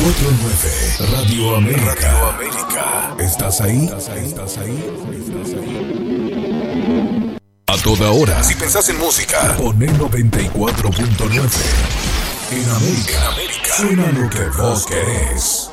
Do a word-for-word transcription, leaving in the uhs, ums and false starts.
cuatro nueve Radio América. Radio América. ¿Estás ahí? ¿Estás ahí? ¿Estás ahí? ¿Estás ahí? A toda hora. Si pensás en música, poné noventa y cuatro punto nueve. En América, en América, suena lo que vos querés.